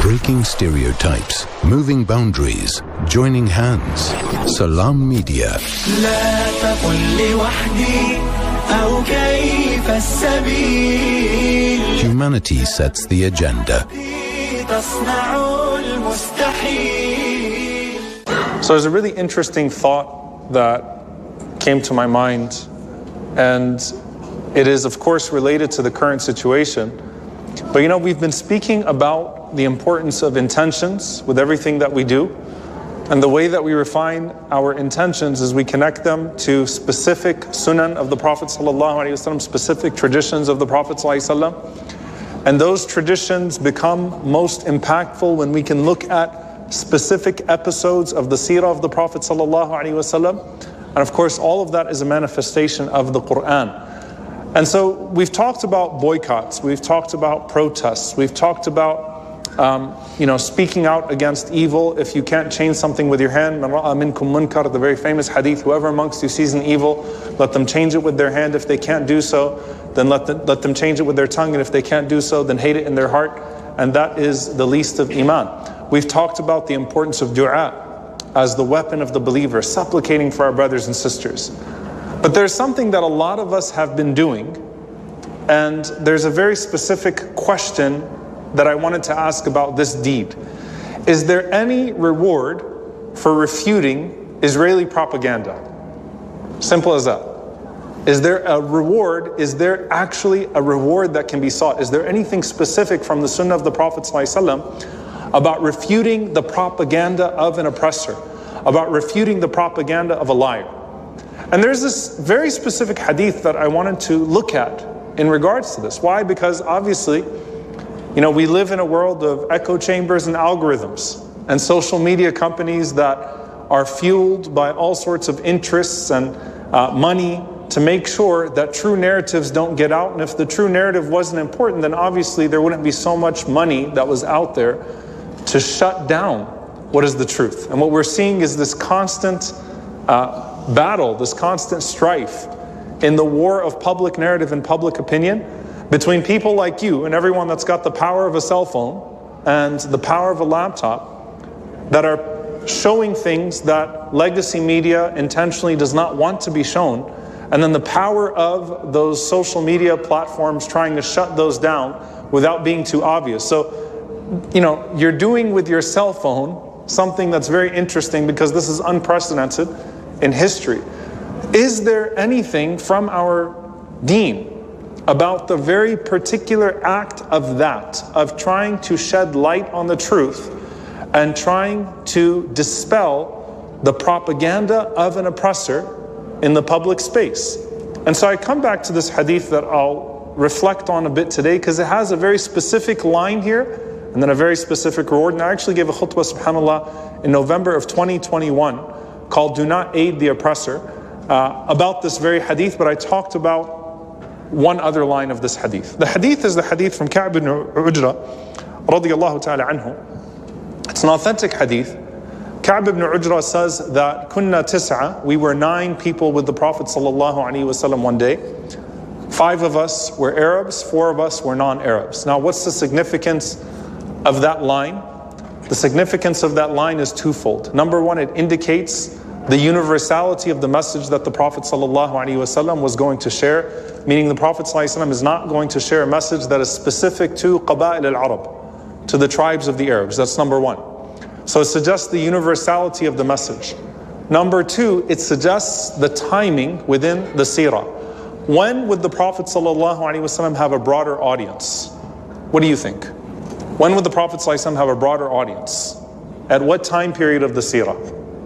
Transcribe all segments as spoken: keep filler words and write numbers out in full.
Breaking stereotypes, moving boundaries, joining hands. Salam Media. لا تقل لوحدي أو كيف السبيل. Humanity sets the agenda. تصنع المستحيل. So there's a really interesting thought that came to my mind, and it is of course related to the current situation. But you know, we've been speaking about the importance of intentions with everything that we do, and the way that we refine our intentions is we connect them to specific sunan of the Prophet ﷺ, specific traditions of the Prophet ﷺ. And those traditions become most impactful when we can look at specific episodes of the seerah of the Prophet ﷺ. And of course, all of that is a manifestation of the Quran. And so we've talked about boycotts, we've talked about protests, we've talked about um, you know, speaking out against evil. If you can't change something with your hand, man ra'a minkum munkar, the very famous hadith, whoever amongst you sees an evil, let them change it with their hand. If they can't do so, then let them, let them change it with their tongue. And if they can't do so, then hate it in their heart. And that is the least of iman. We've talked about the importance of dua as the weapon of the believer, supplicating for our brothers and sisters. But there's something that a lot of us have been doing, and there's a very specific question that I wanted to ask about this deed. Is there any reward for refuting Israeli propaganda? Simple as that. Is there a reward? Is there actually a reward that can be sought? Is there anything specific from the Sunnah of the Prophet ﷺ about refuting the propaganda of an oppressor, about refuting the propaganda of a liar? And there's this very specific hadith that I wanted to look at in regards to this. Why? Because obviously, you know, we live in a world of echo chambers and algorithms and social media companies that are fueled by all sorts of interests and uh, money to make sure that true narratives don't get out. And if the true narrative wasn't important, then obviously there wouldn't be so much money that was out there to shut down what is the truth. And what we're seeing is this constant uh, battle, this constant strife in the war of public narrative and public opinion between people like you and everyone that's got the power of a cell phone and the power of a laptop that are showing things that legacy media intentionally does not want to be shown, and then the power of those social media platforms trying to shut those down without being too obvious. So, you know, you're doing with your cell phone something that's very interesting because this is unprecedented in history. Is there anything from our deen about the very particular act of that, of trying to shed light on the truth and trying to dispel the propaganda of an oppressor in the public space? And so I come back to this hadith that I'll reflect on a bit today because it has a very specific line here and then a very specific reward. And I actually gave a khutbah, subhanAllah, in November of twenty twenty-one called Do Not Aid the Oppressor, uh, about this very hadith, but I talked about one other line of this hadith. The hadith is the hadith from Ka'b ibn Ujra radiyallahu ta'ala anhu. It's an authentic hadith. Ka'b ibn Ujra says that kunna tis'a, we were nine people with the Prophet sallallahu alaihi wasallam one day. Five of us were Arabs, four of us were non-Arabs. Now what's the significance of that line? The significance of that line is twofold. Number one, it indicates the universality of the message that the Prophet ﷺ was going to share, meaning the Prophet ﷺ is not going to share a message that is specific to Qaba'il al-Arab, to the tribes of the Arabs. That's number one. So it suggests the universality of the message. Number two, it suggests the timing within the seerah. When would the Prophet ﷺ have a broader audience? What do you think? When would the Prophet ﷺ have a broader audience? At what time period of the seerah?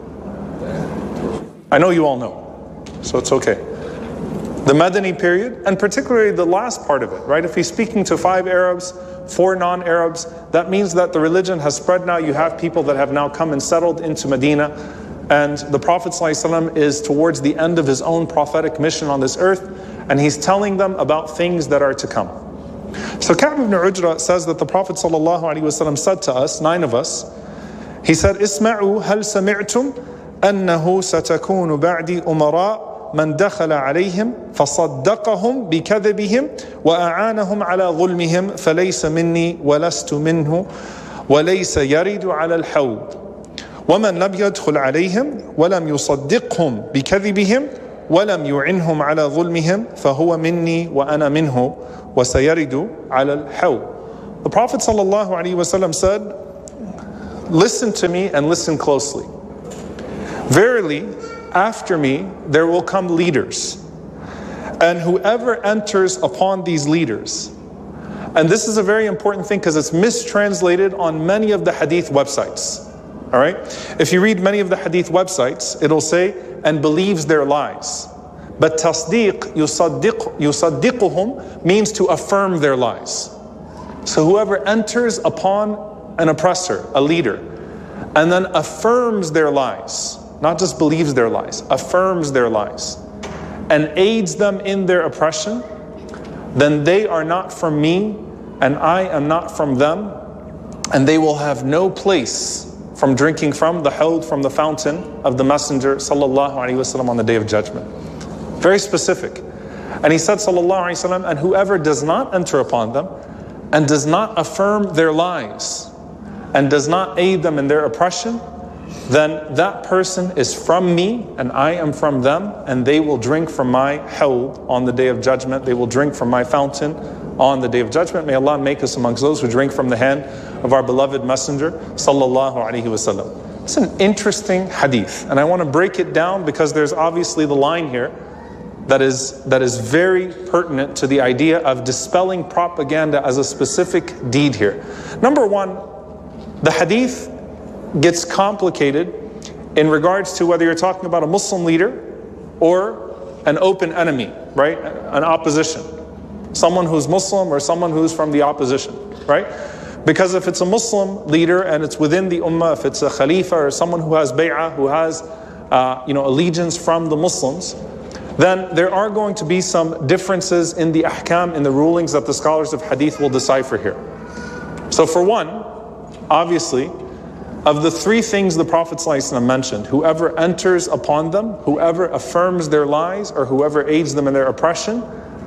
I know you all know, so it's okay. The Madani period, and particularly the last part of it, right? If he's speaking to five Arabs, four non-Arabs, that means that the religion has spread now. You have people that have now come and settled into Medina, and the Prophet ﷺ is towards the end of his own prophetic mission on this earth, and he's telling them about things that are to come. So Ka'b ibn Ujra says that the Prophet ﷺ said to us, nine of us, he said, Isma'u hal sami'tum أنه ستكون بعدي أمراء من دخل عليهم فصدقهم بكذبهم وأعانهم على ظلمهم فليس مني ولست منه وَلَيْسَ يَرِدُ عَلَى الْحَوْضِ وَمَنْ لَمْ يَدْخُلْ عَلَيْهِمْ وَلَمْ يُصَدِّقْهُمْ بِكَذِبِهِمْ وَلَمْ يُعِنْهُمْ عَلَى ظُلْمِهِمْ فَهُوَ مِنِّي وَأَنَا مِنْهُ وَسَيَرِدُ عَلَى الْحَوْضِ. The Prophet ﷺ said, listen to me and listen closely. Verily, after me there will come leaders, and whoever enters upon these leaders, and this is a very important thing because it's mistranslated on many of the hadith websites. All right? If you read many of the hadith websites, it'll say, and believes their lies. But tasdeeq, yusaddiq, yusaddiquhum means to affirm their lies. So whoever enters upon an oppressor, a leader, and then affirms their lies, not just believes their lies, affirms their lies, and aids them in their oppression, then they are not from me, and I am not from them, and they will have no place from drinking from the hawd, from the fountain of the Messenger sallallahu alaihi wasallam on the Day of Judgment. Very specific. And he said sallallahu alaihi wasallam, and whoever does not enter upon them, and does not affirm their lies, and does not aid them in their oppression, then that person is from me and I am from them, and they will drink from my hawd on the Day of Judgment. They will drink from my fountain on the Day of Judgment. May Allah make us amongst those who drink from the hand of our beloved Messenger sallallahu alaihi wasallam. It's an interesting hadith, and I want to break it down because there's obviously the line here that is that is very pertinent to the idea of dispelling propaganda as a specific deed here. Number one, the hadith gets complicated in regards to whether you're talking about a Muslim leader or an open enemy, right? An opposition. Someone who's Muslim or someone who's from the opposition, right? Because if it's a Muslim leader and it's within the ummah, if it's a khalifa or someone who has bay'ah, who has uh, you know, allegiance from the Muslims, then there are going to be some differences in the ahkam, in the rulings that the scholars of hadith will decipher here. So for one, obviously, of the three things the Prophet ﷺ mentioned, whoever enters upon them, whoever affirms their lies, or whoever aids them in their oppression,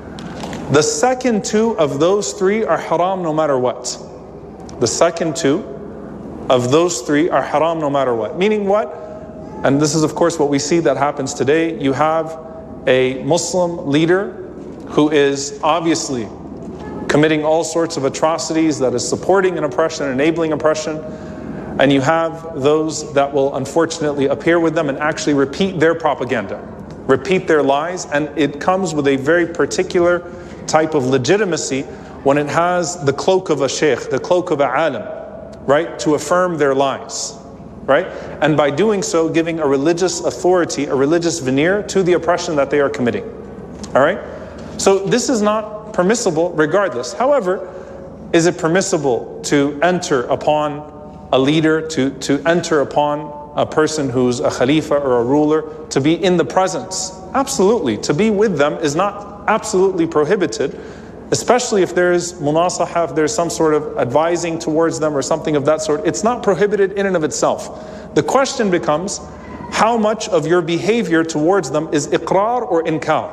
the second two of those three are haram no matter what. The second two of those three are haram no matter what. Meaning what? And this is of course what we see that happens today. You have a Muslim leader who is obviously committing all sorts of atrocities, that is supporting an oppression, enabling oppression. And you have those that will unfortunately appear with them and actually repeat their propaganda, repeat their lies, and it comes with a very particular type of legitimacy when it has the cloak of a sheikh, the cloak of a alim, right, to affirm their lies, right? And by doing so, giving a religious authority, a religious veneer to the oppression that they are committing, all right? So this is not permissible regardless. However, is it permissible to enter upon a leader, to, to enter upon a person who's a khalifa or a ruler, to be in the presence? Absolutely. To be with them is not absolutely prohibited, especially if there's munasaha, if there's some sort of advising towards them or something of that sort. It's not prohibited in and of itself. The question becomes, how much of your behavior towards them is iqrar or inkar?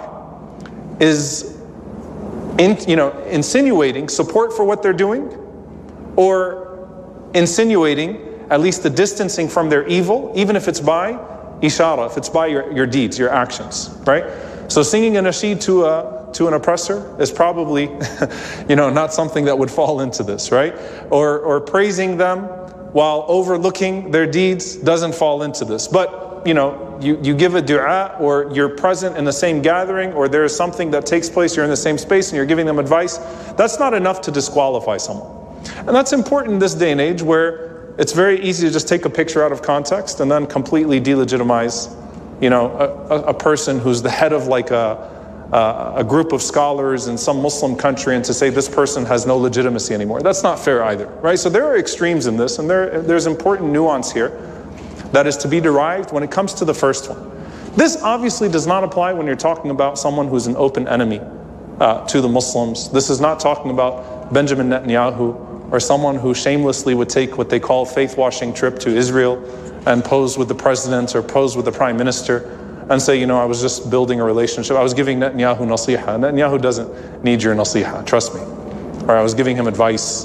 Is in, you know, insinuating support for what they're doing, or insinuating at least the distancing from their evil, even if it's by ishara, if it's by your, your deeds, your actions, right? So singing a nasheed to a to an oppressor is probably, you know, not something that would fall into this, right? Or or praising them while overlooking their deeds doesn't fall into this. But, you know, you, you give a dua, or you're present in the same gathering, or there is something that takes place, you're in the same space and you're giving them advice, that's not enough to disqualify someone. And that's important in this day and age where it's very easy to just take a picture out of context and then completely delegitimize, you know, a, a person who's the head of like a, a, a group of scholars in some Muslim country, and to say this person has no legitimacy anymore. That's not fair either, right? So there are extremes in this, and there, there's important nuance here that is to be derived when it comes to the first one. This obviously does not apply when you're talking about someone who's an open enemy uh, to the Muslims. This is not talking about Benjamin Netanyahu, or someone who shamelessly would take what they call faith-washing trip to Israel and pose with the president or pose with the prime minister and say, you know, I was just building a relationship. I was giving Netanyahu nasiha. Netanyahu doesn't need your nasiha, trust me. Or I was giving him advice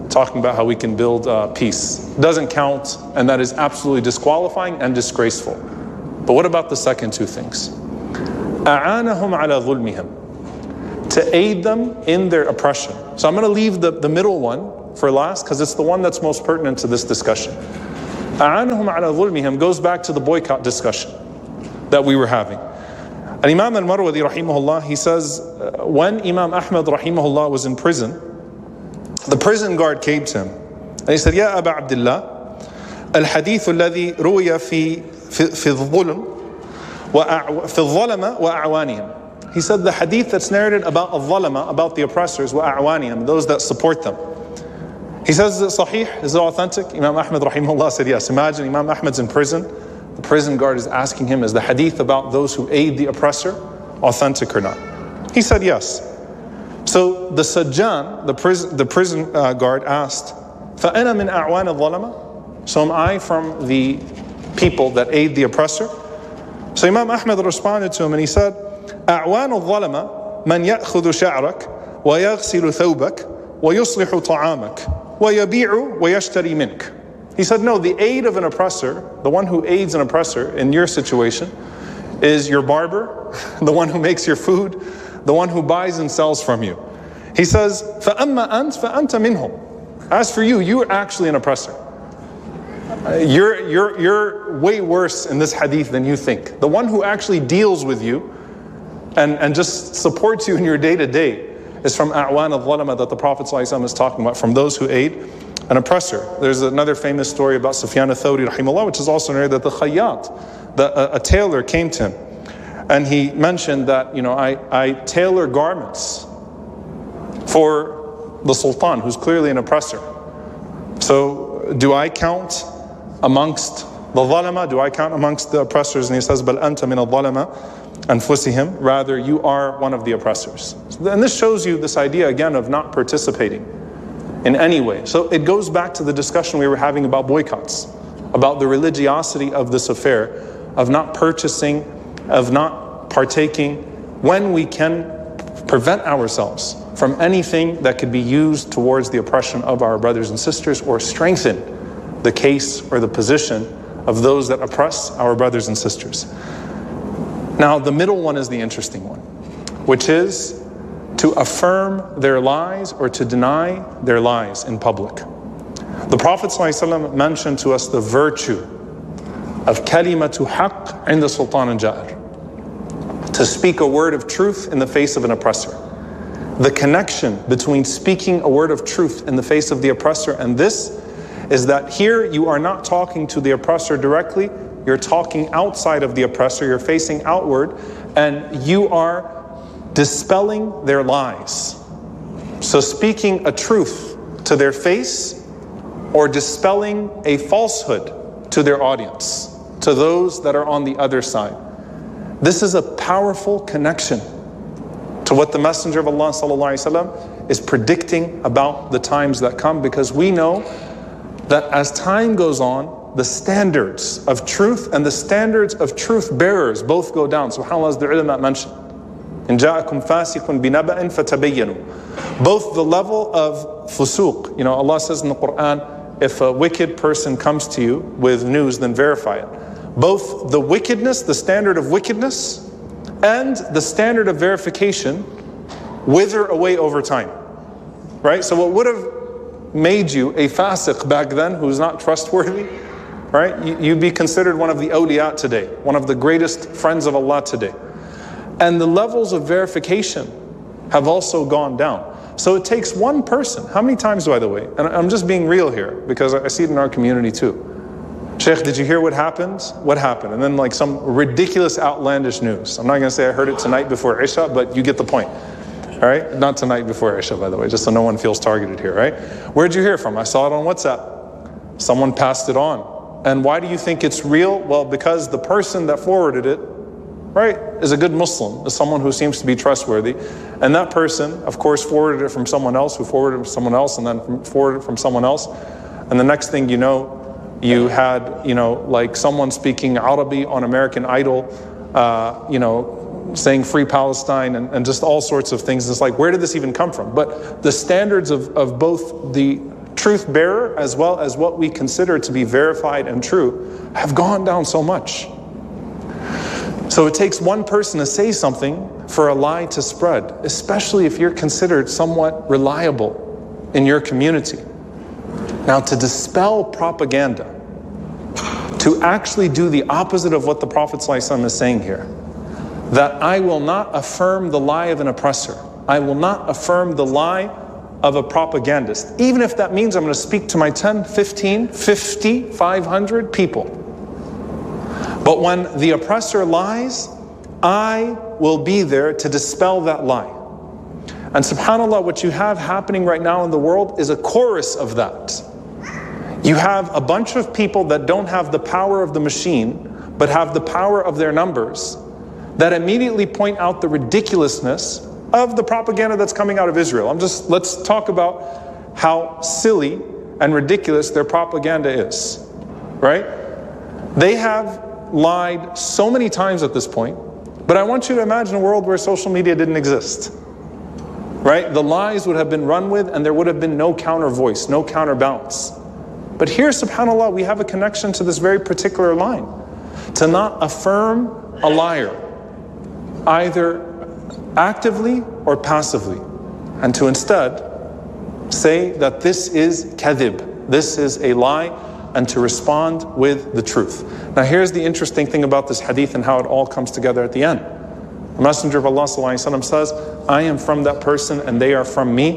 talking about how we can build uh, peace. Doesn't count, and that is absolutely disqualifying and disgraceful. But what about the second two things? أَعَانَهُمْ عَلَى ظُلْمِهِمْ, to aid them in their oppression. So I'm going to leave the, the middle one for last because it's the one that's most pertinent to this discussion. أَعَانَهُمْ عَلَى ظُلْمِهِمْ goes back to the boycott discussion that we were having. And Imam al-Marwazi rahimahullah, he says, uh, when Imam Ahmad rahimahullah was in prison, the prison guard came to him and he said, Ya Aba Abdullah, al-hadith alladhi ruya fi fi al-zulm wa fi al-zalama wa a'wanihim. He said the hadith that's narrated about al-zalama, about the oppressors, wa a'wanihim, those that support them. He says, is it sahih? Is it authentic? Imam Ahmad rahimahullah said yes. Imagine Imam Ahmad's in prison. The prison guard is asking him, is the hadith about those who aid the oppressor authentic or not? He said yes. So the Sajjan, the prison, the prison uh, guard asked, فَأَنَا مِنْ أَعْوَانِ الظَّلَمَةِ, so am I from the people that aid the oppressor? So Imam Ahmad responded to him and he said, أَعْوَانُ الظَّلَمَةِ مَنْ يَأْخُذُ شَعْرَكَ وَيَغْسِلُ ثَوْبَكَ وَيُصْلِحُ طَعَامَكَ وَيَبِيعُ وَيَشْتَرِي مِنْكَ. He said, no, the aid of an oppressor, the one who aids an oppressor in your situation, is your barber, the one who makes your food, the one who buys and sells from you. He says, فَأَمَّا أَنْتَ فَأَنْتَ مِنْهُمْ. As for you, you're actually an oppressor. You're, you're, you're way worse in this hadith than you think. The one who actually deals with you and, and just supports you in your day-to-day is from A'wan al-Zalama that the Prophet ﷺ is talking about, from those who aid an oppressor. There's another famous story about Sufyan al-Thawri rahimahullah, which is also narrated that the khayyat, the, a, a tailor came to him and he mentioned that, you know, I, I tailor garments for the sultan, who's clearly an oppressor. So do I count amongst the zalama? Do I count amongst the oppressors? And he says, بَلْ أَنْتَ مِنَ الظَّلَمَةِ أَنفُسِهِمْ, rather you are one of the oppressors. And this shows you this idea again of not participating in any way. So it goes back to the discussion we were having about boycotts, about the religiosity of this affair, of not purchasing, of not partaking, when we can prevent ourselves from anything that could be used towards the oppression of our brothers and sisters or strengthen the case or the position of those that oppress our brothers and sisters. Now the middle one is the interesting one, which is to affirm their lies or to deny their lies in public. The Prophet ﷺ mentioned to us the virtue of kalimatu haqq inda sultan al-ja'ir, to speak a word of truth in the face of an oppressor. The connection between speaking a word of truth in the face of the oppressor and this is that here you are not talking to the oppressor directly, you're talking outside of the oppressor, you're facing outward, and you are dispelling their lies. So speaking a truth to their face or dispelling a falsehood to their audience, to those that are on the other side. This is a powerful connection to what the Messenger of Allah sallallahu alaihi wasallam is predicting about the times that come, because we know that as time goes on, the standards of truth and the standards of truth bearers both go down. SubhanAllah, as the ulama mentioned, إن جاءكم فاسق بنبأ فتبينوا. Both the level of fusuq, you know, Allah says in the Quran, if a wicked person comes to you with news, then verify it. Both the wickedness, the standard of wickedness, and the standard of verification wither away over time. Right? So what would have made you a fasiq back then who's not trustworthy, right? You'd be considered one of the awliya today, one of the greatest friends of Allah today. And the levels of verification have also gone down. So it takes one person. How many times, by the way, and I'm just being real here because I see it in our community too. Sheikh, did you hear what happened? What happened? And then like some ridiculous, outlandish news. I'm not going to say I heard it tonight before Isha, but you get the point. All right? Not tonight before Isha, by the way, just so no one feels targeted here, right? Where'd you hear from? I saw it on WhatsApp. Someone passed it on. And why do you think it's real? Well, because the person that forwarded it, right, is a good Muslim, is someone who seems to be trustworthy. And that person, of course, forwarded it from someone else, who forwarded it from someone else, and then forwarded it from someone else. And the next thing you know, you had, you know, like someone speaking Arabic on American Idol, uh, you know, saying free Palestine and, and just all sorts of things. It's like, where did this even come from? But the standards of, of both the truth bearer as well as what we consider to be verified and true have gone down so much. So it takes one person to say something for a lie to spread, especially if you're considered somewhat reliable in your community. Now, to dispel propaganda, to actually do the opposite of what the Prophet ﷺ is saying here, that I will not affirm the lie of an oppressor, I will not affirm the lie of a propagandist, even if that means I'm going to speak to my ten, fifteen, fifty, five hundred people. But when the oppressor lies, I will be there to dispel that lie. And subhanAllah, what you have happening right now in the world is a chorus of that. You have a bunch of people that don't have the power of the machine, but have the power of their numbers, that immediately point out the ridiculousness of the propaganda that's coming out of Israel. I'm just, let's talk about how silly and ridiculous their propaganda is, right? They have lied so many times at this point, but I want you to imagine a world where social media didn't exist, right? The lies would have been run with and there would have been no counter voice, no counterbalance. But here, subhanAllah, we have a connection to this very particular line. To not affirm a liar, either actively or passively, and to instead say that this is kadhib, this is a lie, and to respond with the truth. Now here's the interesting thing about this hadith and how it all comes together at the end. The Messenger of Allah ﷺ says, I am from that person and they are from me,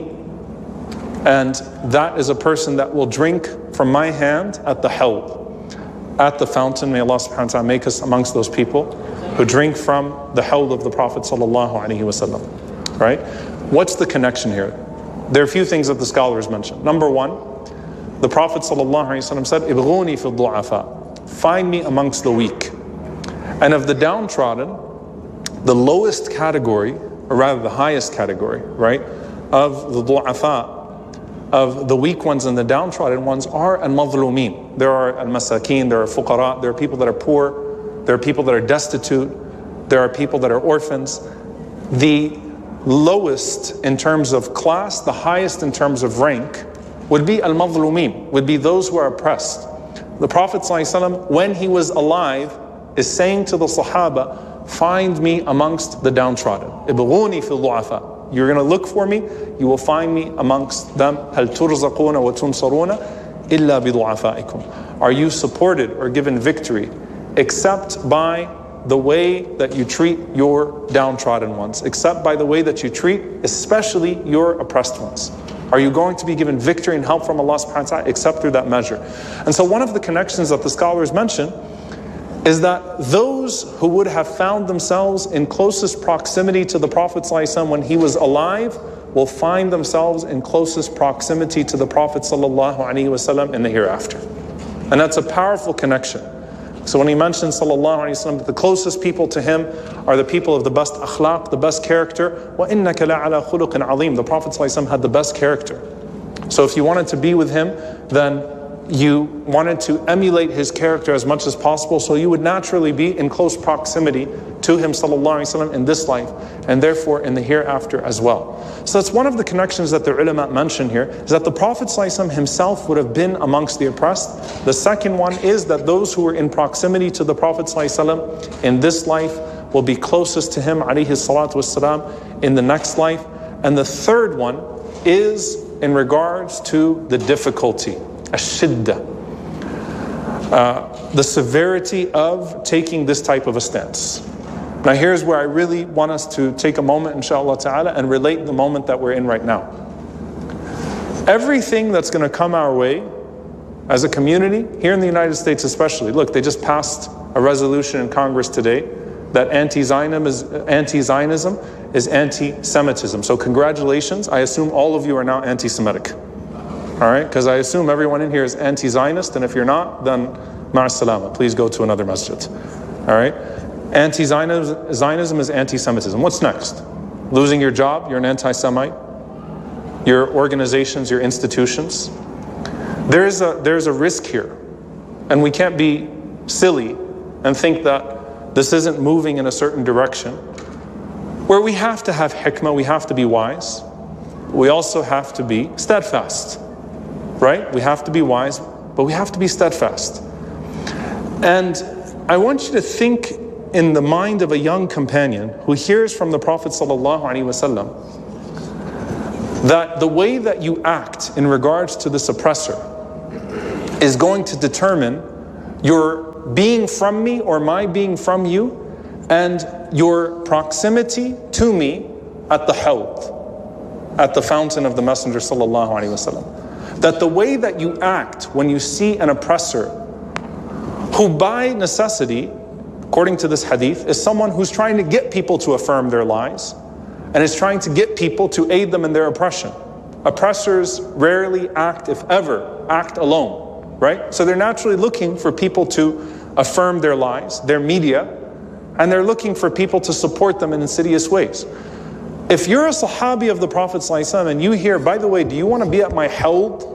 and that is a person that will drink from my hand at the hawd, at the fountain. May Allah subhanahu wa ta'ala make us amongst those people who drink from the hawd of the Prophet sallallahu alaihi wasallam. Right? What's the connection here? There are a few things that the scholars mention. Number one, the Prophet sallallahu alaihi wasallam said, "Ibghuni fi du'afa," find me amongst the weak. And of the downtrodden, the lowest category, or rather the highest category, right, of the du'afa, of the weak ones and the downtrodden ones, are al-mazlumin. There are al-masakin, there are fuqara, there are people that are poor, there are people that are destitute, there are people that are orphans. The lowest in terms of class, the highest in terms of rank, would be al-mazlumin, would be those who are oppressed. The Prophet ﷺ, when he was alive, is saying to the Sahaba, find me amongst the downtrodden. Ibghuni fil du'afa. You're going to look for me, you will find me amongst them. Hal turzaquna wa tunsaruna illa bi du'afaikum. Are you supported or given victory except by the way that you treat your downtrodden ones, except by the way that you treat especially your oppressed ones? Are you going to be given victory and help from Allah subhanahu wa ta'ala except through that measure? And so one of the connections that the scholars mention is that those who would have found themselves in closest proximity to the Prophet ﷺ when he was alive will find themselves in closest proximity to the Prophet ﷺ in the hereafter. And that's a powerful connection. So when he mentions sallallahu alaihi wasallam that the closest people to him are the people of the best akhlaq, the best character, وَإِنَّكَ لَعَلَى خُلُقٍ عَظِيمٍ. The Prophet ﷺ had the best character. So if you wanted to be with him, then you wanted to emulate his character as much as possible, so you would naturally be in close proximity to him sallallahu alaihi wasallam in this life, and therefore in the hereafter as well. So that's one of the connections that the ulama mention here, is that the Prophet ﷺ himself would have been amongst the oppressed. The second one is that those who were in proximity to the Prophet ﷺ in this life will be closest to him alayhi salatu wassalam in the next life. And the third one is in regards to the difficulty, ash-shiddah, uh, the severity of taking this type of a stance. Now here's where I really want us to take a moment, inshallah ta'ala, and relate the moment that we're in right now. Everything that's going to come our way as a community, here in the United States especially, look, they just passed a resolution in Congress today that anti-Zionism is, anti-Zionism is anti-Semitism. So congratulations, I assume all of you are now anti-Semitic. All right, because I assume everyone in here is anti-Zionist, and if you're not, then ma'as salama, please go to another masjid. All right? Anti-Zionism Zionism is anti-Semitism. What's next? Losing your job, you're an anti-Semite. Your organizations, your institutions. There's a, there's a risk here. And we can't be silly and think that this isn't moving in a certain direction. Where we have to have hikmah, we have to be wise. We also have to be steadfast. right? We have to be wise, but we have to be steadfast. And I want you to think in the mind of a young companion who hears from the Prophet ﷺ that the way that you act in regards to this oppressor is going to determine your being from me or my being from you, and your proximity to me at the hawd, at the fountain of the Messenger sallallahu alaihi wasallam. That the way that you act when you see an oppressor, who by necessity, according to this hadith, is someone who's trying to get people to affirm their lies, and is trying to get people to aid them in their oppression. Oppressors rarely act, if ever, act alone, right? So they're naturally looking for people to affirm their lies, their media, and they're looking for people to support them in insidious ways. If you're a Sahabi of the Prophet ﷺ and you hear, by the way, do you want to be at my hawd?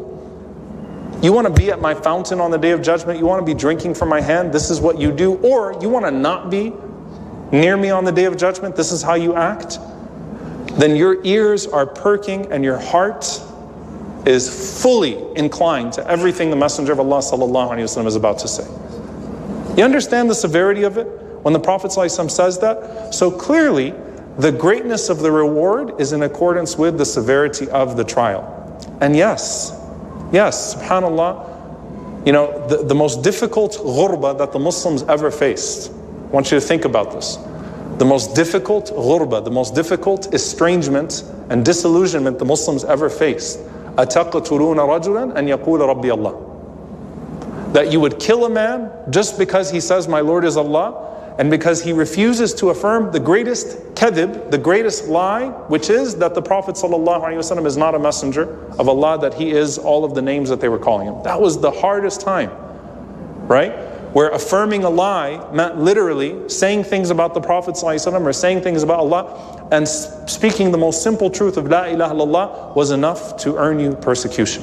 You want to be at my fountain on the Day of Judgment? You want to be drinking from my hand? This is what you do. Or you want to not be near me on the Day of Judgment? This is how you act? Then your ears are perking and your heart is fully inclined to everything the Messenger of Allah sallallahu alaihi wasallam is about to say. You understand the severity of it when the Prophet ﷺ says that? So clearly, the greatness of the reward is in accordance with the severity of the trial. And yes, yes, subhanAllah, you know, the, the most difficult ghurba that the Muslims ever faced. I want you to think about this. The most difficult ghurba, the most difficult estrangement and disillusionment the Muslims ever faced. أَتَقْتُلُونَ رَجُلًا أَنْ يَقُولَ رَبِّيَ اللَّهِ. That you would kill a man just because he says, my Lord is Allah, and because he refuses to affirm the greatest kadhib, the greatest lie, which is that the Prophet ﷺ is not a messenger of Allah, that he is all of the names that they were calling him. That was the hardest time, right? Where affirming a lie meant literally saying things about the Prophet ﷺ or saying things about Allah, and speaking the most simple truth of La ilaha illallah was enough to earn you persecution.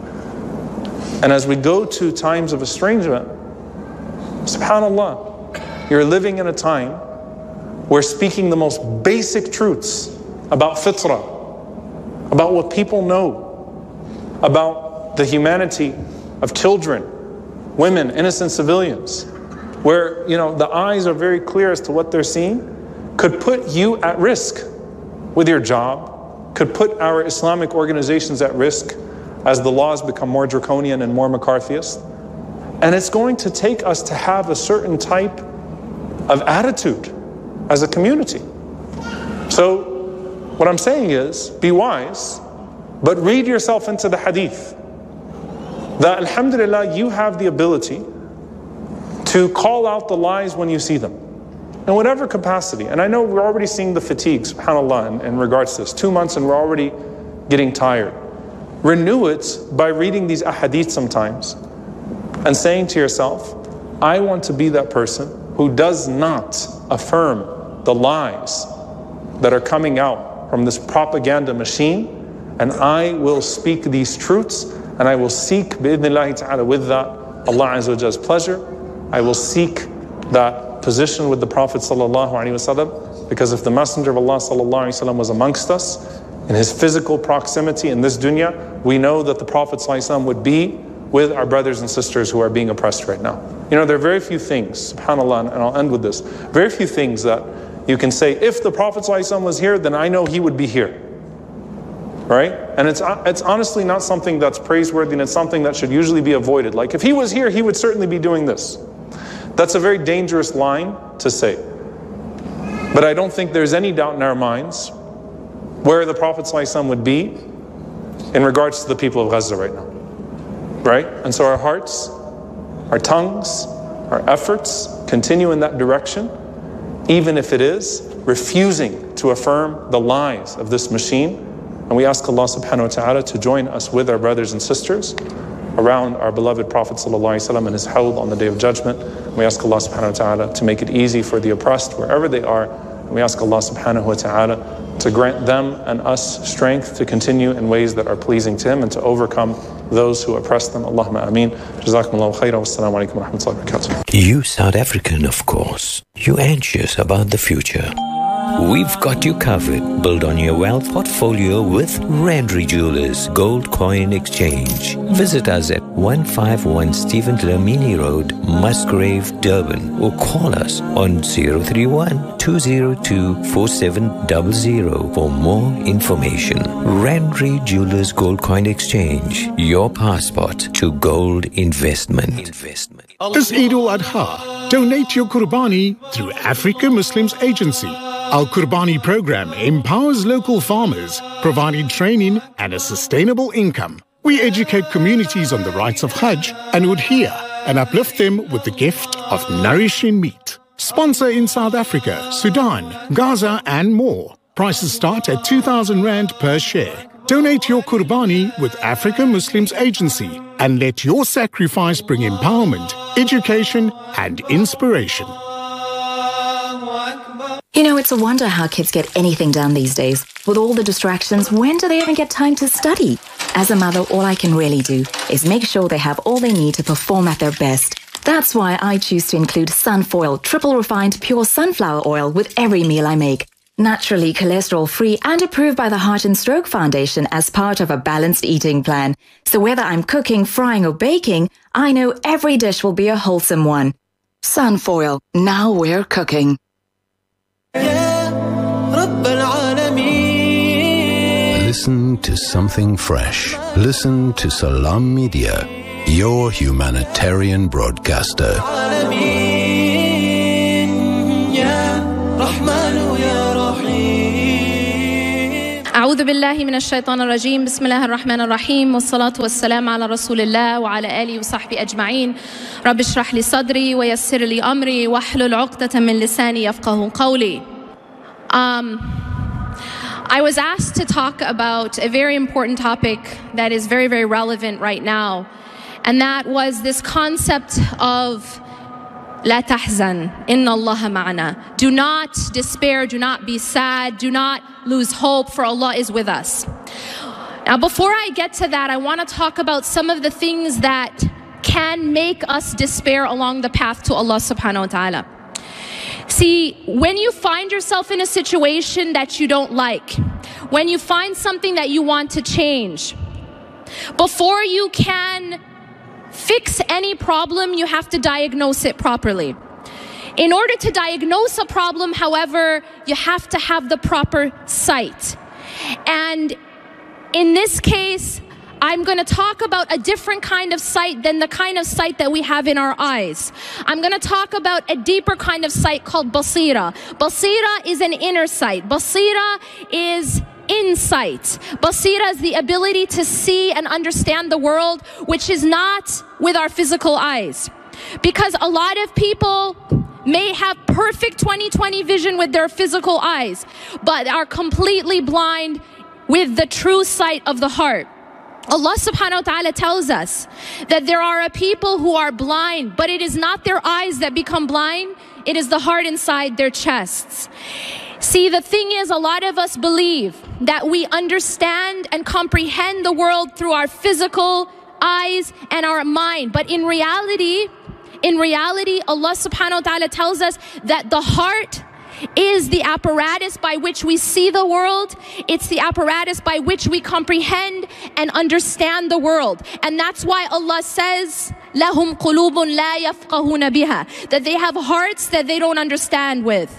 And as we go to times of estrangement, subhanAllah, you're living in a time where speaking the most basic truths about fitrah, about what people know, about the humanity of children, women, innocent civilians, where, you know, the eyes are very clear as to what they're seeing, could put you at risk with your job, could put our Islamic organizations at risk as the laws become more draconian and more McCarthyist. And it's going to take us to have a certain type of attitude as a community. So what I'm saying is, be wise, but read yourself into the hadith. That alhamdulillah, you have the ability to call out the lies when you see them, in whatever capacity. And I know we're already seeing the fatigue, subhanAllah, in, in regards to this. Two months and we're already getting tired. Renew it by reading these ahadith sometimes and saying to yourself, I want to be that person who does not affirm the lies that are coming out from this propaganda machine, and I will speak these truths, and I will seek bi'idhnillahi ta'ala with that Allah Azza wa Jalla's pleasure. I will seek that position with the Prophet sallallahu alaihi wasallam, because if the Messenger of Allah sallallahu alaihi wasallam was amongst us in his physical proximity in this dunya, we know that the Prophet sallallahu alaihi wasallam would be with our brothers and sisters who are being oppressed right now. You know, there are very few things, subhanAllah, and I'll end with this, very few things that you can say, if the Prophet ﷺ was here, then I know he would be here. Right? And it's it's honestly not something that's praiseworthy, and it's something that should usually be avoided. Like, if he was here, he would certainly be doing this. That's a very dangerous line to say. But I don't think there's any doubt in our minds where the Prophet ﷺ would be in regards to the people of Gaza right now. Right? And so our hearts, our tongues, our efforts continue in that direction, even if it is refusing to affirm the lies of this machine. And we ask Allah subhanahu wa ta'ala to join us with our brothers and sisters around our beloved Prophet sallallahu alaihi wasallam and his hawd on the Day of Judgment. We ask Allah subhanahu wa ta'ala to make it easy for the oppressed wherever they are. And we ask Allah subhanahu wa ta'ala to grant them and us strength to continue in ways that are pleasing to him and to overcome those who oppress them. Allahumma ameen. Jazakumullahu khairan. Wassalamu alaikum wa rahmatullahi wa barakatuh. You South African, of course. You anxious about the future. We've got you covered. Build on your wealth portfolio with Redry Jewelers Gold Coin Exchange. Visit us at one fifty-one Stephen Dlamini Road, Musgrave, Durban, or call us on zero three one, two zero two, four seven zero zero for more information. Redry Jewelers Gold Coin Exchange, your passport to gold investment. investment. This Eid al-Adha, donate your Qurbani through Africa Muslims Agency. Our Qurbani program empowers local farmers, providing training and a sustainable income. We educate communities on the rights of Hajj and Udhiyah and uplift them with the gift of nourishing meat. Sponsor in South Africa, Sudan, Gaza and more. Prices start at two thousand rand per share. Donate your Qurbani with Africa Muslims Agency and let your sacrifice bring empowerment, education and inspiration. You know, it's a wonder how kids get anything done these days. With all the distractions, when do they even get time to study? As a mother, all I can really do is make sure they have all they need to perform at their best. That's why I choose to include Sunfoil triple refined pure sunflower oil with every meal I make. Naturally cholesterol-free and approved by the Heart and Stroke Foundation as part of a balanced eating plan. So whether I'm cooking, frying or baking, I know every dish will be a wholesome one. Sunfoil, now we're cooking. Listen to something fresh. Listen to Salam Media, your humanitarian broadcaster. أعوذ بالله من الشيطان الرجيم بسم الله الرحمن الرحيم والصلاة والسلام على رسول الله وعلى آله وصحبه أجمعين رب اشرح لي صدري ويسر لي أمري واحلل عقدة من لساني يفقه قولي. Um, I was asked to talk about a very important topic that is very, very relevant right now, and that was this concept of لا تحزن إن الله معنا. Do not despair, do not be sad, do not lose hope, for Allah is with us. Now, before I get to that, I want to talk about some of the things that can make us despair along the path to Allah subhanahu wa ta'ala. See, when you find yourself in a situation that you don't like, when you find something that you want to change, before you can fix any problem, you have to diagnose it properly. In order to diagnose a problem, however, you have to have the proper sight. And in this case, I'm going to talk about a different kind of sight than the kind of sight that we have in our eyes. I'm going to talk about a deeper kind of sight called basira. Basira is an inner sight. Basira is insight. Basira is the ability to see and understand the world, which is not with our physical eyes. Because a lot of people may have perfect twenty twenty vision with their physical eyes, but are completely blind with the true sight of the heart. Allah subhanahu wa ta'ala tells us that there are a people who are blind, but it is not their eyes that become blind, it is the heart inside their chests. See, the thing is, a lot of us believe that we understand and comprehend the world through our physical eyes and our mind. But in reality, in reality, Allah subhanahu wa ta'ala tells us that the heart is the apparatus by which we see the world. It's the apparatus by which we comprehend and understand the world. And that's why Allah says, لَهُمْ قُلُوبٌ لَا يَفْقَهُونَ بِهَا, that they have hearts that they don't understand with.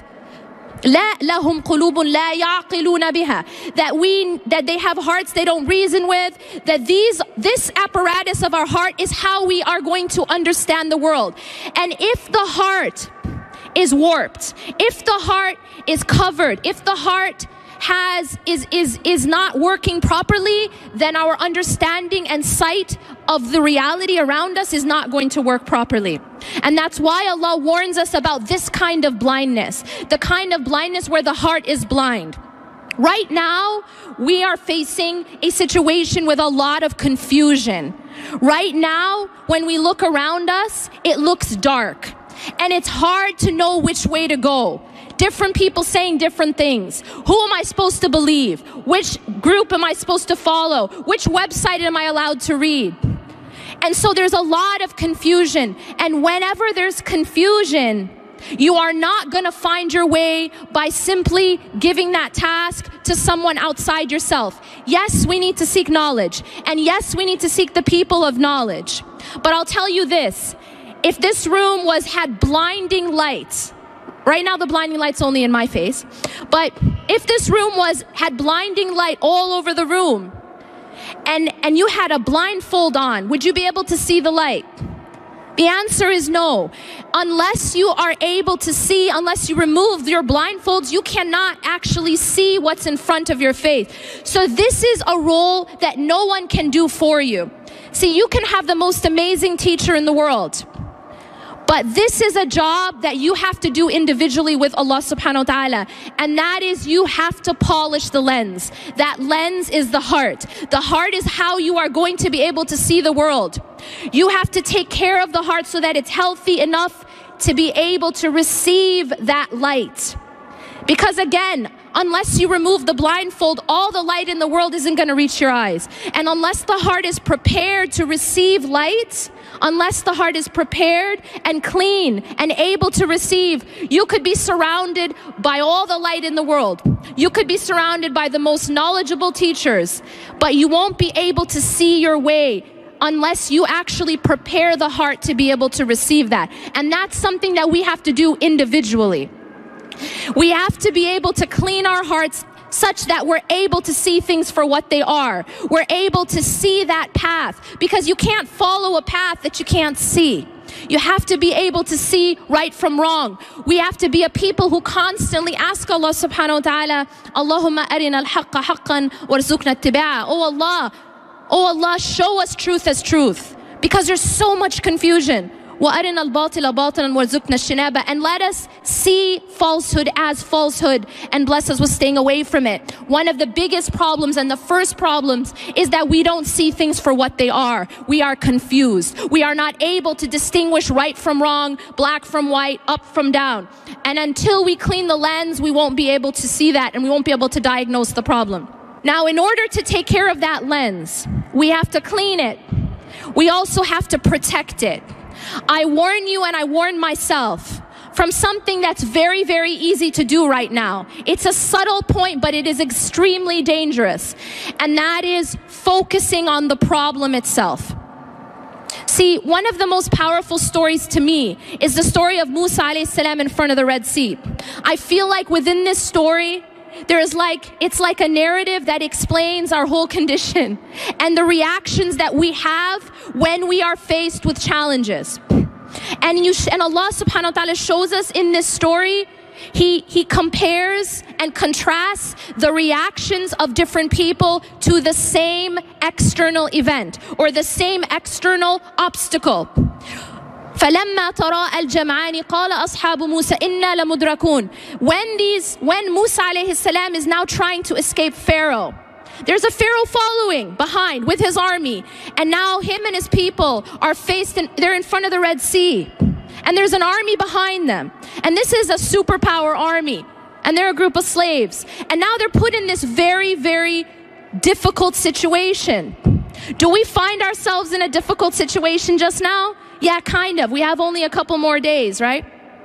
لا لهم قلوب لا يعقلون بها, that we that they have hearts they don't reason with, that these this apparatus of our heart is how we are going to understand the world. And if the heart is warped, if the heart is covered, if the heart has is is is not working properly, then our understanding and sight of the reality around us is not going to work properly. And that's why Allah warns us about this kind of blindness, the kind of blindness where the heart is blind. Right now, we are facing a situation with a lot of confusion. Right now, when we look around us, it looks dark. And it's hard to know which way to go. Different people saying different things. Who am I supposed to believe? Which group am I supposed to follow? Which website am I allowed to read? And so there's a lot of confusion. And whenever there's confusion, You are not going to find your way by simply giving that task to someone outside yourself. Yes, we need to seek knowledge. And yes, we need to seek the people of knowledge. But I'll tell you this. If this room was had blinding lights, right now the blinding light's only in my face, but if this room was had blinding light all over the room, and, and you had a blindfold on, would you be able to see the light? The answer is no. Unless you are able to see, unless you remove your blindfolds, you cannot actually see what's in front of your face. So this is a role that no one can do for you. See, you can have the most amazing teacher in the world, but this is a job that you have to do individually with Allah subhanahu wa ta'ala. And that is, you have to polish the lens. That lens is the heart. The heart is how you are going to be able to see the world. You have to take care of the heart so that it's healthy enough to be able to receive that light. Because again, unless you remove the blindfold, all the light in the world isn't going to reach your eyes. And unless the heart is prepared to receive light, unless the heart is prepared and clean and able to receive, you could be surrounded by all the light in the world. You could be surrounded by the most knowledgeable teachers, but you won't be able to see your way unless you actually prepare the heart to be able to receive that. And that's something that we have to do individually. We have to be able to clean our hearts such that we're able to see things for what they are. We're able to see that path, because you can't follow a path that you can't see. You have to be able to see right from wrong. We have to be a people who constantly ask Allah subhanahu wa ta'ala, Allahumma arina al-haqqa haqqan warzuqna ittiba'a. Oh Allah, oh Allah, show us truth as truth, because there's so much confusion. وَأَرِنَا الْبَاطِلَ بَاطِلًا وَارْزُقْنَا الشِّنَابَ. And let us see falsehood as falsehood and bless us with staying away from it. One of the biggest problems and the first problems is that we don't see things for what they are. We are confused. We are not able to distinguish right from wrong, black from white, up from down. And until we clean the lens, we won't be able to see that, and we won't be able to diagnose the problem. Now, in order to take care of that lens, we have to clean it. We also have to protect it. I warn you, and I warn myself, from something that's very, very easy to do right now. It's a subtle point, but it is extremely dangerous. And that is focusing on the problem itself. See, one of the most powerful stories to me is the story of Musa alayhi salam in front of the Red Sea. I feel like within this story, there's like, it's like a narrative that explains our whole condition and the reactions that we have when we are faced with challenges. And you sh and Allah subhanahu wa ta'ala shows us in this story, he, he compares and contrasts the reactions of different people to the same external event or the same external obstacle. فَلَمَّا تَرَاءَ الْجَمْعَانِ قَالَ أَصْحَابُ مُوسَى إِنَّا لَمُدْرَكُونَ. When these, when Musa alayhi salam is now trying to escape Pharaoh, there's a Pharaoh following behind with his army, and now him and his people are faced in, they're in front of the Red Sea, and there's an army behind them, and this is a superpower army, and they're a group of slaves, and now they're put in this very, very difficult situation. Do we find ourselves in a difficult situation just now? Yeah, kind of. We have only a couple more days, right?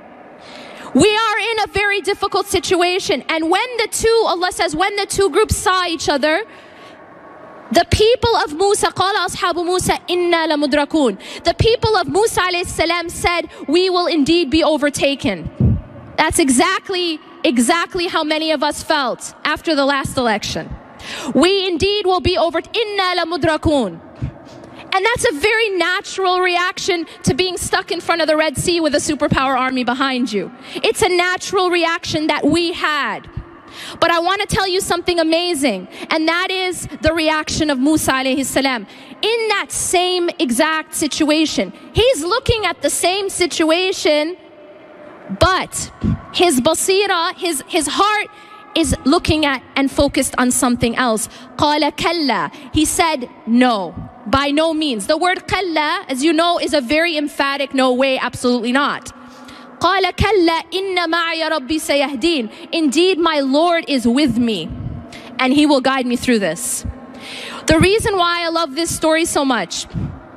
We are in a very difficult situation. And when the two, Allah says, when the two groups saw each other, the people of Musa, قَالَ أَصْحَابُ مُوسَى إِنَّا لَمُدْرَكُونَ. The people of Musa alayhi salam said, we will indeed be overtaken. That's exactly, exactly how many of us felt after the last election. We indeed will be over, إِنَّا لَمُدْرَكُونَ. And that's a very natural reaction to being stuck in front of the Red Sea with a superpower army behind you. It's a natural reaction that we had. But I want to tell you something amazing, and that is the reaction of Musa alayhi salam. In that same exact situation, he's looking at the same situation, but his basira, his, his heart is looking at and focused on something else. قَالَ كَلَّا. He said, no, by no means. The word كَلَّا, as you know, is a very emphatic no way, absolutely not. قَالَ كَلَّا إِنَّ مَعِيَ رَبِّي سَيَهْدِينَ. Indeed, my Lord is with me, and He will guide me through this. The reason why I love this story so much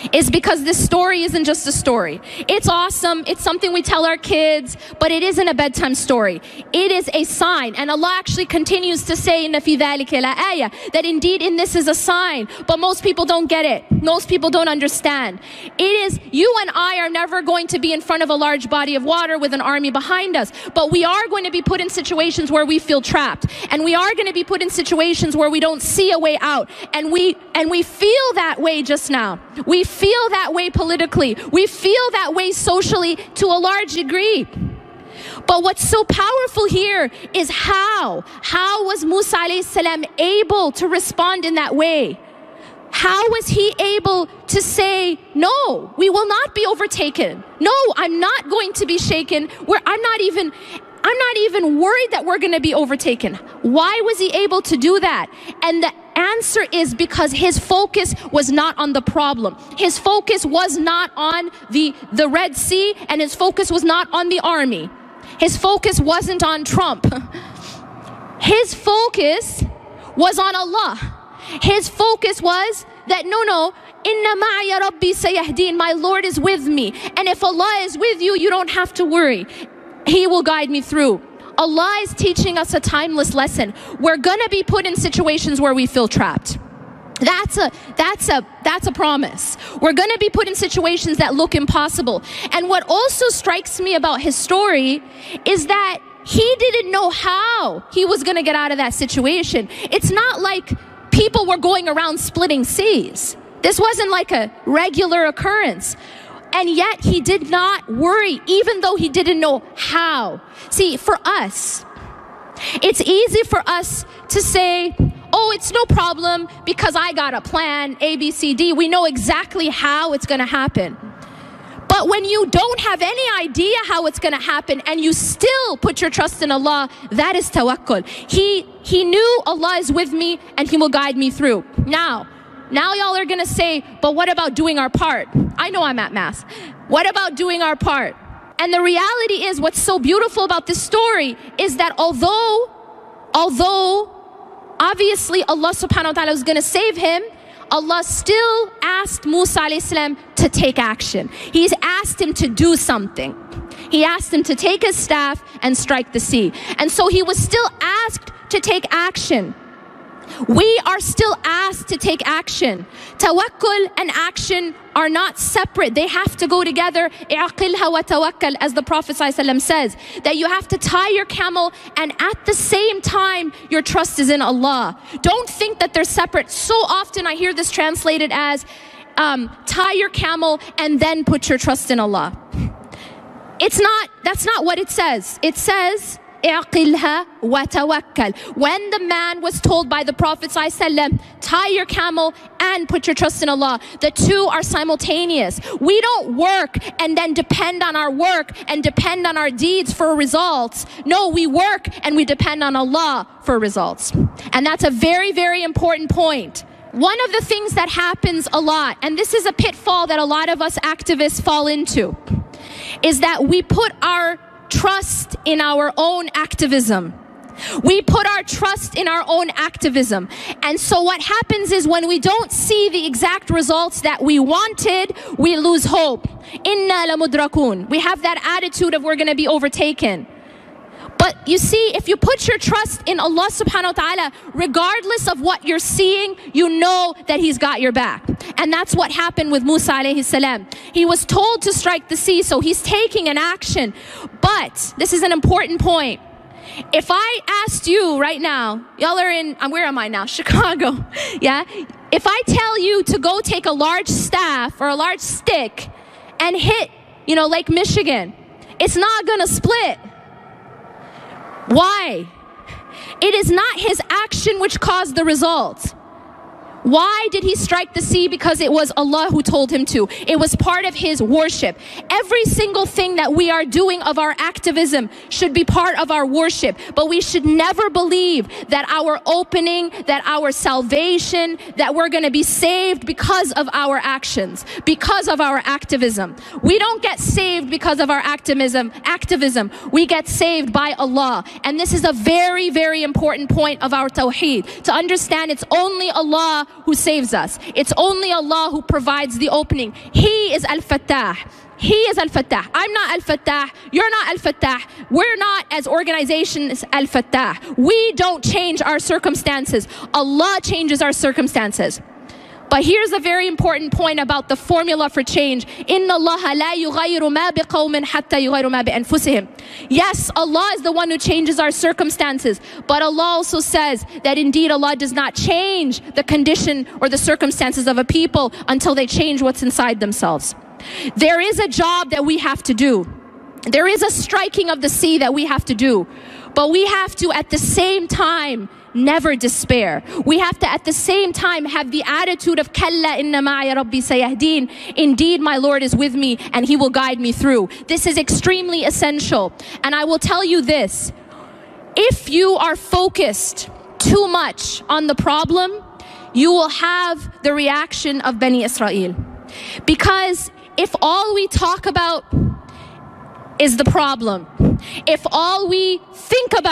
is because this story isn't just a story. It's awesome. It's something we tell our kids, but it isn't a bedtime story. It is a sign. And Allah actually continues to say, "Inna fi dhalika la ayah," that indeed in this is a sign, but most people don't get it. Most people don't understand. It is, you and I are never going to be in front of a large body of water with an army behind us, but we are going to be put in situations where we feel trapped. And we are going to be put in situations where we don't see a way out. And we, and we feel that way just now. We feel that way politically. We feel that way socially to a large degree. But what's so powerful here is how. How was Musa alayhi salam able to respond in that way? How was he able to say, no, we will not be overtaken. No, I'm not going to be shaken. We're, I'm not even... I'm not even worried that we're going to be overtaken. Why was he able to do that? And the answer is because his focus was not on the problem. His focus was not on the, the Red Sea, and his focus was not on the army. His focus wasn't on Trump. His focus was on Allah. His focus was that, no, no, Inna ma'ya rabbi sayahdeen, my Lord is with me. And if Allah is with you, you don't have to worry. He will guide me through. Allah is teaching us a timeless lesson. We're going to be put in situations where we feel trapped. That's a, that's a, that's a promise. We're going to be put in situations that look impossible. And what also strikes me about his story is that he didn't know how he was going to get out of that situation. It's not like people were going around splitting seas. This wasn't like a regular occurrence. And yet he did not worry, even though he didn't know how. See, for us, it's easy for us to say, oh, it's no problem because I got a plan, A, B, C, D. We know exactly how it's going to happen. But when you don't have any idea how it's going to happen and you still put your trust in Allah, that is tawakkul. He, he knew Allah is with me and He will guide me through. Now, Now y'all are going to say, but what about doing our part? I know I'm at Mass. What about doing our part? And the reality is, what's so beautiful about this story is that although, although obviously Allah subhanahu wa ta'ala was going to save him, Allah still asked Musa alayhi salam to take action. He's asked him to do something. He asked him to take his staff and strike the sea. And so he was still asked to take action. We are still asked to take action. Tawakkul and action are not separate. They have to go together. I'aqilha wa tawakkal, as the Prophet ﷺ says, that you have to tie your camel and at the same time your trust is in Allah. Don't think that they're separate. So often I hear this translated as um, tie your camel and then put your trust in Allah. It's not, that's not what it says. It says, اعقلها وتوكل. When the man was told by the Prophet ﷺ, tie your camel and put your trust in Allah, the two are simultaneous. We don't work and then depend on our work and depend on our deeds for results. No, we work and we depend on Allah for results. And that's a very, very important point. One of the things that happens a lot, and this is a pitfall that a lot of us activists fall into, is that we put our trust in our own activism. We put our trust in our own activism. And so what happens is when we don't see the exact results that we wanted, we lose hope. Inna lamudrakun. We have that attitude of we're going to be overtaken. But you see, if you put your trust in Allah subhanahu wa ta'ala, regardless of what you're seeing, you know that He's got your back. And that's what happened with Musa alayhi salam. He was told to strike the sea, so he's taking an action. But this is an important point. If I asked you right now, y'all are in, where am I now? Chicago. Yeah? If I tell you to go take a large staff or a large stick and hit, you know, Lake Michigan, it's not going to split. Why? It is not his action which caused the result. Why did he strike the sea? Because it was Allah who told him to. It was part of his worship. Every single thing that we are doing of our activism should be part of our worship. But we should never believe that our opening, that our salvation, that we're going to be saved because of our actions, because of our activism. We don't get saved because of our activism. Activism. We get saved by Allah. And this is a very, very important point of our tawheed. To understand it's only Allah who saves us. It's only Allah who provides the opening. He is Al-Fattah. He is Al-Fattah. I'm not Al-Fattah. You're not Al-Fattah. We're not, as organizations, Al-Fattah. We don't change our circumstances. Allah changes our circumstances. But here's a very important point about the formula for change. إِنَّ اللَّهَ لَا يُغَيِّرُ مَا بِقَوْمٍ حَتَّى يُغَيِّرُ مَا بِأَنفُسِهِمْ. Yes, Allah is the one who changes our circumstances. But Allah also says that indeed Allah does not change the condition or the circumstances of a people until they change what's inside themselves. There is a job that we have to do. There is a striking of the sea that we have to do. But we have to, at the same time, never despair. We have to, at the same time, have the attitude of Kalla inna ma'i rabbi sayahdeen. Indeed, my Lord is with me and He will guide me through. This is extremely essential. And I will tell you this. If you are focused too much on the problem, you will have the reaction of Bani Israel. Because if all we talk about is the problem, if all we think about